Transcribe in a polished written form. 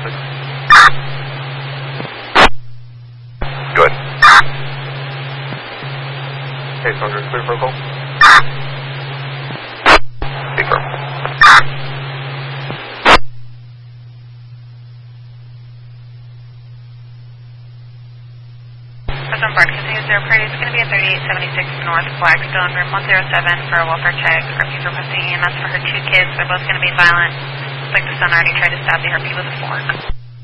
Go ahead. Case under clear for a call. Confirm. Present Park continues their party. It's going to be at 3876 North Blackstone, room 107 for a welfare check. Harpy's requesting EMS for her 2 kids. They're both going to be violent. Looks like the son already tried to stab the Harpy with a fork.